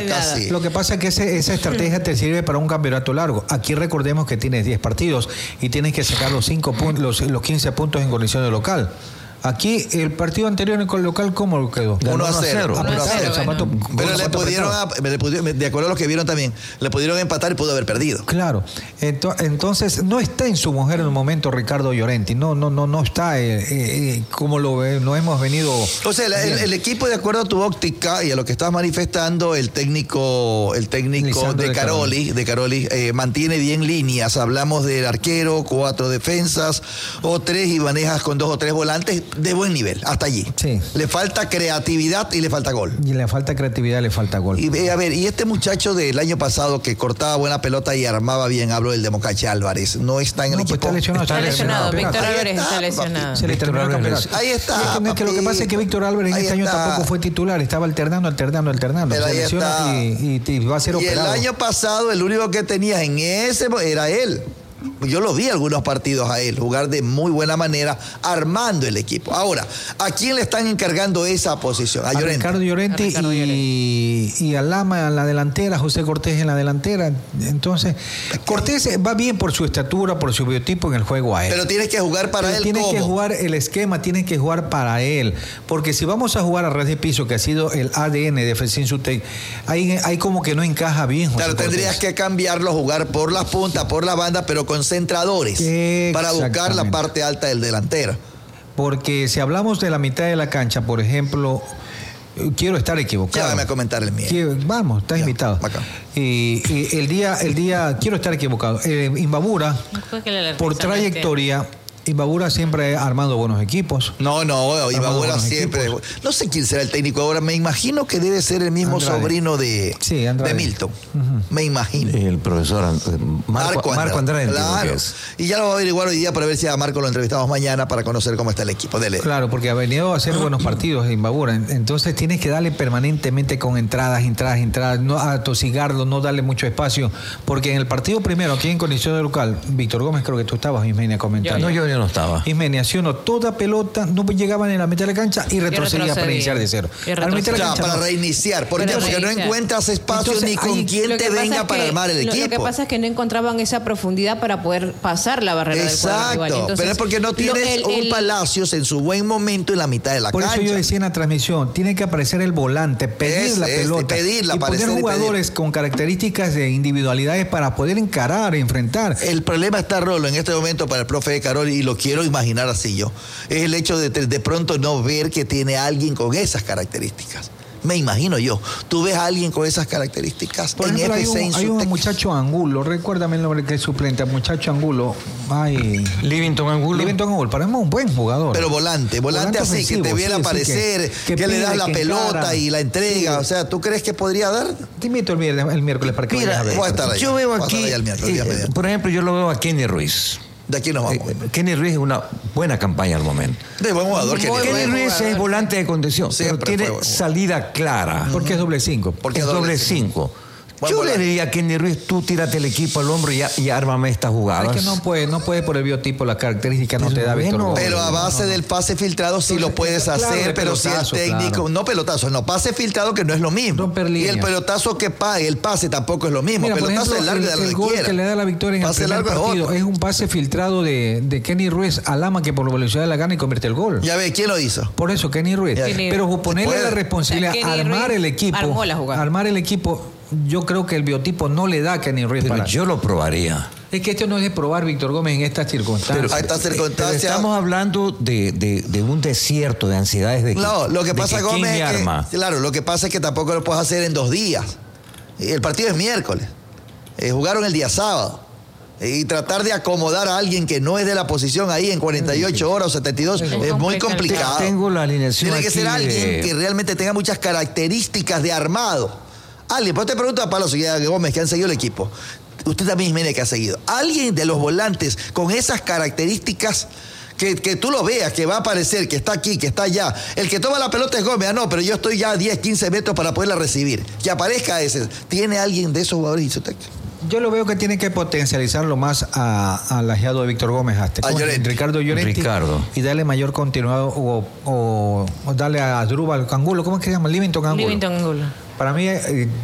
acá sí. Lo que pasa es que esa estrategia te sirve para un campeonato largo. Aquí recordemos que tienes 10 partidos y tienes que sacar los 15 puntos en condición de local. Aquí, el partido anterior en el local, ¿cómo lo quedó? 1-0. Pero le pudieron, de acuerdo a lo que vieron también, le pudieron empatar y pudo haber perdido. Claro. Entonces, no está en su mujer en el momento Ricardo Llorenti. No está como lo hemos venido... O sea, el equipo, de acuerdo a tu óptica y a lo que estás manifestando, el técnico de Caroli mantiene bien líneas. Hablamos del arquero, 4 defensas o 3 y manejas con 2 o 3 volantes de buen nivel, hasta allí. Sí. Le falta creatividad y le falta gol. Y le falta creatividad y le falta gol. Y a ver, y este muchacho del año pasado que cortaba buena pelota y armaba bien, hablo del de Mocache Álvarez, no está en el equipo. Está lesionado. Víctor Álvarez está lesionado. Se le terminó el campeonato. Ahí está. Que lo que pasa es que Víctor Álvarez en este año tampoco fue titular, estaba alternando. Pero ahí está. Y va a ser operado. Y el año pasado el único que tenías en ese era él. Yo lo vi algunos partidos a él jugar de muy buena manera, armando el equipo. Ahora, ¿a quién le están encargando esa posición? A Ricardo Llorenti y a Lama en la delantera, José Cortés en la delantera. Entonces, Cortés va bien por su estatura, por su biotipo en el juego aéreo. Pero tienes que jugar para él. Tienes que jugar el esquema, tienes que jugar para él. Porque si vamos a jugar a ras de piso, que ha sido el ADN de Fesinzutec, ahí como que no encaja bien. Claro, tendrías que cambiarlo, jugar por las puntas, por la banda, pero con centradores para buscar la parte alta del delantero. Porque si hablamos de la mitad de la cancha, por ejemplo, quiero estar equivocado. Llámame a comentar el mío. Vamos, estás invitado. Y el día quiero estar equivocado. Imbabura, por trayectoria, Imbabura siempre ha armado buenos equipos. No, Imbabura siempre. No sé quién será el técnico ahora. Me imagino que debe ser el mismo sobrino de Milton. Me imagino. El profesor Marco Andrade. Claro. Y ya lo voy a averiguar hoy día para ver si a Marco lo entrevistamos mañana para conocer cómo está el equipo. Dele. Claro, porque ha venido a hacer buenos partidos en Imbabura. Entonces tienes que darle permanentemente con entradas, no atosigarlo, no darle mucho espacio. Porque en el partido primero, aquí en condición de local, Víctor Gómez, creo que tú estabas, Ismenia, comentando. Yo no estaba. Ismenia, toda pelota, no llegaban en la mitad de la cancha y retrocedía para iniciar de cero. Para reiniciar. ¿Por qué? Porque no encuentras espacio ni con quién te venga para armar el equipo. Lo que pasa es que no encontraban esa profundidad para poder pasar la barrera del cuadro rival. Entonces, pero es porque no tienes un Palacios en su buen momento en la mitad de la cancha. Por eso yo decía en la transmisión, tiene que aparecer el volante, pedir la pelota y poner jugadores con características de individualidades para poder encarar, enfrentar. El problema está, Rolo, en este momento para el profe de Carol, y lo quiero imaginar así yo, es el hecho de pronto no ver que tiene alguien con esas características. Me imagino yo. ¿Tú ves a alguien con esas características? Por ejemplo, hay un muchacho Angulo, recuérdame el nombre que es suplente, muchacho Angulo. Livington Angulo. Para mí es un buen jugador. Pero volante así, que te viera aparecer, que le das la pelota y la entrega. O sea, ¿tú crees que podría dar? Te invito el miércoles para que vayas a ver. Yo veo aquí, por ejemplo, yo lo veo a Kenny Ruiz. De aquí nos vamos. Kenny Ruiz es una buena campaña al momento. De buen jugador. Kenny Ruiz es volante de contención, pero tiene salida clara. Porque es doble 5. Porque es doble 5. Yo le diría a Kenny Ruiz, tú tírate el equipo al hombro y ármame estas jugadas. Es que no puede por el biotipo, las características no te da Víctor Gómez. Pero a base del pase filtrado sí lo puedes hacer, pero si el técnico... No pelotazo, pase filtrado que no es lo mismo. Y el pelotazo que el pase tampoco es lo mismo. Mira, pelotazo es largo de la el gol que le da la victoria en el primer partido es un pase filtrado de Kenny Ruiz a Lama, que por la velocidad de la gana y convierte el gol. Ya ve, ¿quién lo hizo? Por eso, Kenny Ruiz. Pero ponerle la responsabilidad, armar el equipo... Yo creo que el biotipo no le da a Kenny Ruiz para... yo lo probaría. Es que esto no es de probar, Víctor Gómez, en estas circunstancias. Pero estamos hablando de un desierto de ansiedades de No, lo que pasa, Gómez, claro, lo que pasa es que tampoco lo puedes hacer en 2 días. El partido es miércoles. Jugaron el día sábado. Y tratar de acomodar a alguien que no es de la posición ahí en 48 horas o 72 es muy complicado. Tengo la alineación. Tiene que ser alguien que realmente tenga muchas características de armado. Alguien, pues te pregunto a Palos y a Gómez, que han seguido el equipo. Usted también, Jiménez, que ha seguido. Alguien de los volantes con esas características que tú lo veas, que va a aparecer, que está aquí, que está allá. El que toma la pelota es Gómez. No, pero yo estoy ya a 10, 15 metros para poderla recibir. Que aparezca ese. ¿Tiene alguien de esos jugadores, Isotec? Yo lo veo que tiene que potencializarlo más al ajeado de Víctor Gómez, Ricardo Llorenti, y darle mayor continuidad o darle a Asdrúbal Angulo, ¿cómo es que se llama? Livington Angulo. Para mí